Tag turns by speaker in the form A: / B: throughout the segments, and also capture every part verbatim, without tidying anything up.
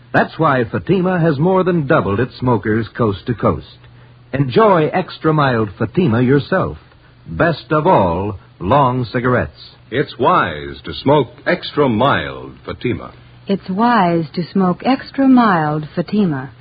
A: That's why Fatima has more than doubled its smokers coast to coast. Enjoy extra mild Fatima yourself. Best of all, long cigarettes.
B: It's wise to smoke extra mild Fatima.
C: It's wise to smoke extra mild Fatima.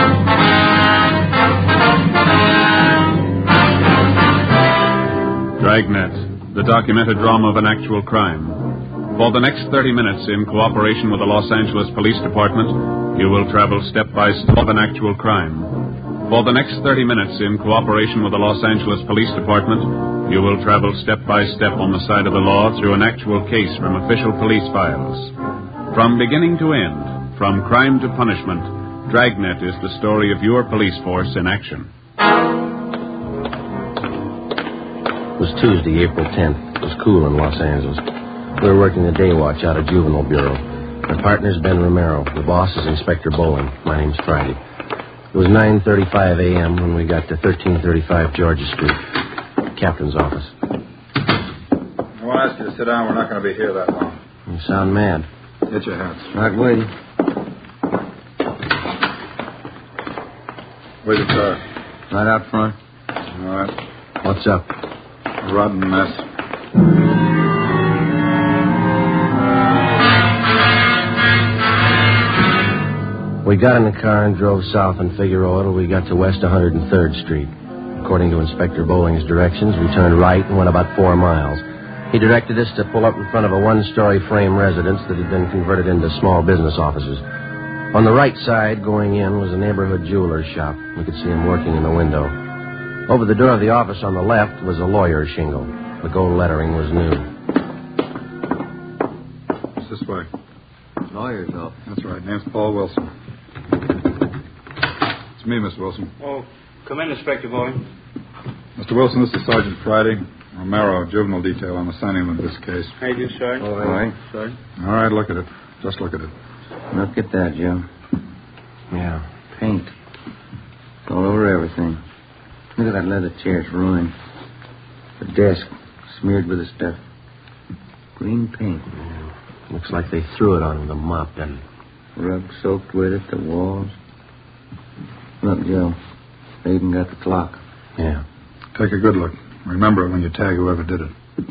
D: Dragnet, the documented drama of an actual crime. For the next thirty minutes, in cooperation with the Los Angeles Police Department, you will travel step by step of an actual crime. For the next thirty minutes, in cooperation with the Los Angeles Police Department, you will travel step by step on the side of the law through an actual case from official police files. From beginning to end, from crime to punishment, Dragnet is the story of your police force in action.
E: It was Tuesday, April tenth. It was cool in Los Angeles. We were working the day watch out of Juvenile Bureau. My partner's Ben Romero. The boss is Inspector Bowling. My name's Friday. It was nine thirty-five a.m. when we got to thirteen thirty-five Georgia Street. Captain's office.
F: I won't ask you to sit down. We're not going to be here that long.
E: You sound mad.
F: Get your hats.
E: Right waiting.
F: Where's your car?
E: Right out front.
F: All right.
E: What's up?
F: A rotten mess.
E: We got in the car and drove south in Figueroa till we got to West one hundred third Street. According to Inspector Bowling's directions, we turned right and went about four miles. He directed us to pull up in front of a one-story frame residence that had been converted into small business offices. On the right side, going in, was a neighborhood jeweler's shop. We could see him working in the window. Over the door of the office on the left was a lawyer's shingle. The gold lettering was new.
F: It's this way.
E: Lawyer's office.
F: That's right. Name's Paul Wilson. It's me, Mister Wilson.
G: Oh, come in, Inspector Bowling.
F: Mister Wilson, this is Sergeant Friday. Romero, juvenile detail. I'm assigning him to this case.
G: How you do, Sergeant?
E: All right.
G: Sergeant.
F: All right, look at it. Just look at it.
H: Look at that, Joe.
E: Yeah.
H: Paint. It's all over everything. Look at that leather chair. It's ruined. The desk smeared with the stuff. Green paint.
E: Yeah. Looks like they threw it on with a mop, doesn't it?
H: Rug soaked with it, the walls. Look, Joe. They even got the clock.
E: Yeah.
F: Take a good look. Remember it when you tag whoever did it.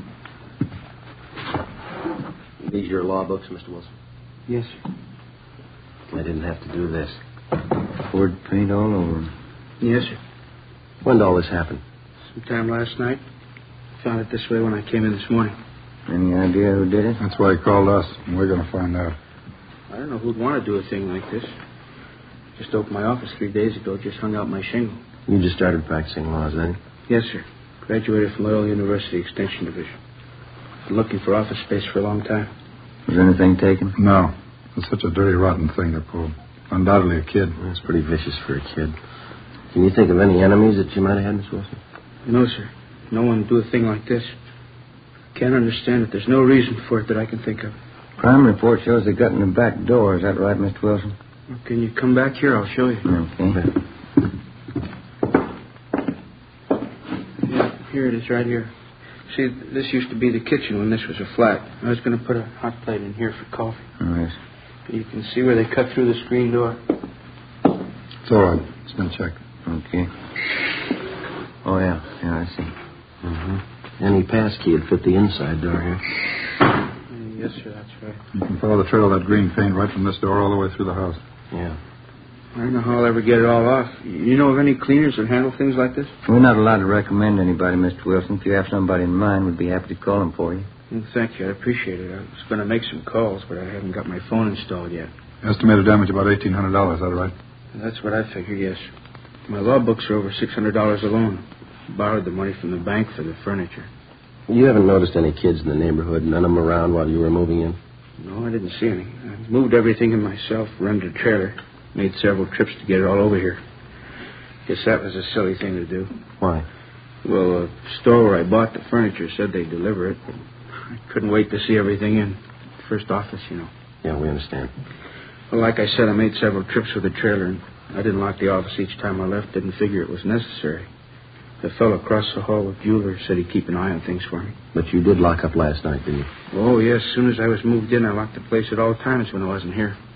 E: These your law books, Mister Wilson?
G: Yes, sir.
E: I didn't have to do this.
H: Poured paint all over them.
G: Yes, sir.
E: When did all this happen?
G: Sometime last night. Found it this way when I came in this morning.
H: Any idea who did it?
F: That's why he called us, and we're going to find out.
G: I don't know who'd want to do a thing like this. Just opened my office three days ago. Just hung out my shingle.
E: You just started practicing laws, then?
G: Yes, sir. Graduated from Loyola University Extension Division. Been looking for office space for a long time.
H: Was anything taken?
F: No. It's such a dirty, rotten thing to pull. Undoubtedly a kid.
E: That's pretty vicious for a kid. Can you think of any enemies that you might have had, Miss Wilson?
G: No, sir. No one would do a thing like this. Can't understand it. There's no reason for it that I can think of.
H: Crime report shows they got in the back door. Is that right, Mister Wilson?
G: Well, can you come back here? I'll show you.
H: Okay.
G: Yeah, here it is, right here. See, this used to be the kitchen when this was a flat. I was going to put a hot plate in here for coffee.
H: All right.
G: You can see where they cut through the screen door.
F: It's all right. It's been checked.
H: Okay. Oh, yeah. Yeah, I see.
E: Mm-hmm. Any pass key would fit the inside door here.
G: Yes, sir, that's right.
F: You can follow the trail of that green paint right from this door all the way through the house.
E: Yeah.
G: I don't know how I'll ever get it all off. You know of any cleaners that handle things like this?
H: We're not allowed to recommend anybody, Mister Wilson. If you have somebody in mind, we'd be happy to call them for you.
G: Well, thank you. I appreciate it. I was going to make some calls, but I haven't got my phone installed yet.
F: Estimated damage about eighteen hundred dollars, is that right?
G: That's what I figured, yes. My law books are over six hundred dollars alone. Borrowed the money from the bank for the furniture.
E: You haven't noticed any kids in the neighborhood, none of them around while you were moving in?
G: No, I didn't see any. I moved everything in myself, rented a trailer, made several trips to get it all over here. Guess that was a silly thing to do.
E: Why?
G: Well, the store where I bought the furniture said they'd deliver it, but I couldn't wait to see everything in. First office, you know.
E: Yeah, we understand.
G: Well, like I said, I made several trips with the trailer, and I didn't lock the office each time I left. Didn't figure it was necessary. The fellow across the hall with Bueller said he'd keep an eye on things for me.
E: But you did lock up last night, didn't you?
G: Oh, yes. As soon as I was moved in, I locked the place at all times when I wasn't here.